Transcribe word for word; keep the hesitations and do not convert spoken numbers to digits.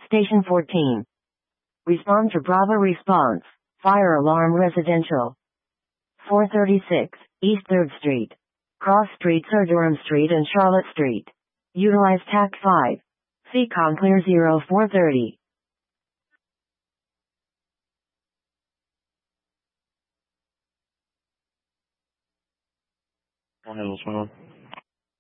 Station fourteen. Respond to Bravo response. Fire alarm residential. four thirty-six, East third Street. Cross Streets are Durham Street and Charlotte Street. Utilize T A C five. C COM clear zero four thirty. One Hills, one.